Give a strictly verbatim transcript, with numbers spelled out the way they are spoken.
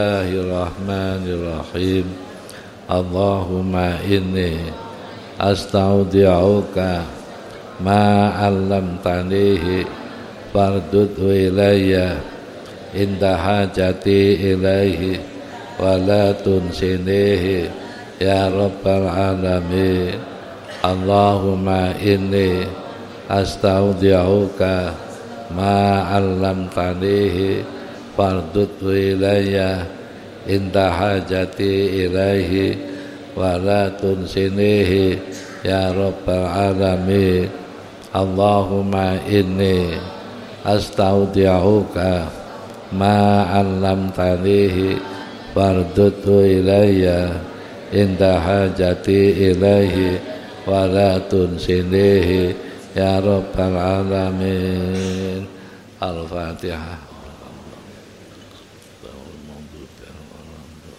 Bismillahirrahmanirrahim. Allahumma inni astaudi'uka ma 'allamtanihi fardudhu ilayya inda hajati ilaihi wa la tunsinihi ya rabbal alamin. Allahumma inni astaudi'uka ma 'allamtanihi fardudhu ilayya inda hajati ilaihi wa la tunsinihi ya rabbal alamin. Allahumma inni astaudi'uka ma 'allamtanihi fardudhu ilayya inda hajati ilaihi wa la tunsinihi ya rabbal alamin. Al-Fatihah.